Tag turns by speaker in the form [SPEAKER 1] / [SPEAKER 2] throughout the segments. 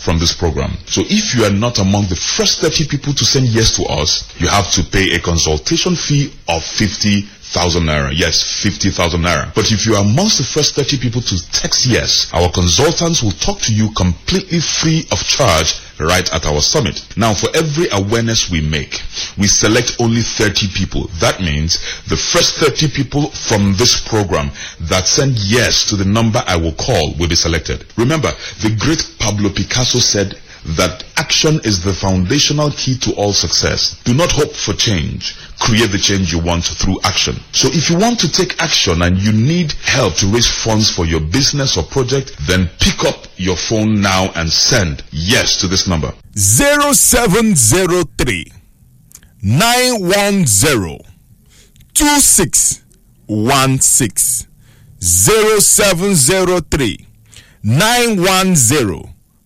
[SPEAKER 1] from this program. So if you are not among the first 30 people to send yes to us, you have to pay a consultation fee of 50,000 naira. Yes, 50,000 naira. But if you are amongst the first 30 people to text yes, our consultants will talk to you completely free of charge right at our summit. Now, for every awareness we make, we select only 30 people. That means the first 30 people from this program that send yes to the number I will call will be selected. Remember, the great Pablo Picasso said that action is the foundational key to all success. Do not hope for change. Create the change you want through action. So if you want to take action and you need help to raise funds for your business or project, then pick up your phone now and send yes to this number.
[SPEAKER 2] 0703 910 2616. 0703 910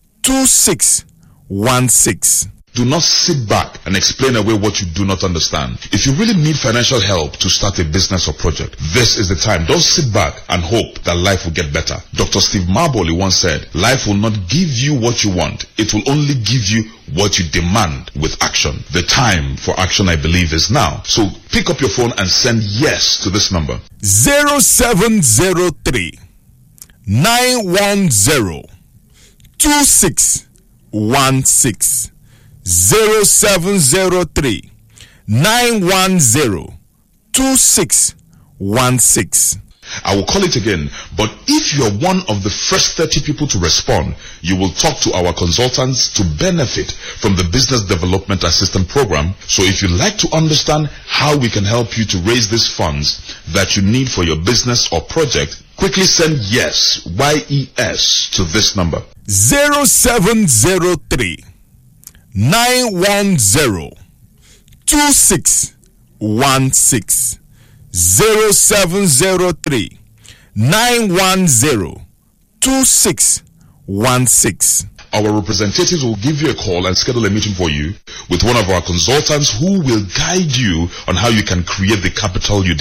[SPEAKER 2] 2616.
[SPEAKER 1] Do not sit back and explain away what you do not understand. If you really need financial help to start a business or project, this is the time. Don't sit back and hope that life will get better. Dr. Steve Marboley once said, life will not give you what you want. It will only give you what you demand with action. The time for action, I believe, is now. So pick up your phone and send yes to this number.
[SPEAKER 2] 0703 910 2616. 0703 910 2616.
[SPEAKER 1] I will call it again, but if you're one of the first 30 people to respond, you will talk to our consultants to benefit from the Business Development Assistant Program. So if you'd like to understand how we can help you to raise these funds that you need for your business or project, quickly send yes, YES, to this number.
[SPEAKER 2] 0703 910 2616. 0703 910 2616.
[SPEAKER 1] Our representatives will give you a call and schedule a meeting for you with one of our consultants who will guide you on how you can create the capital you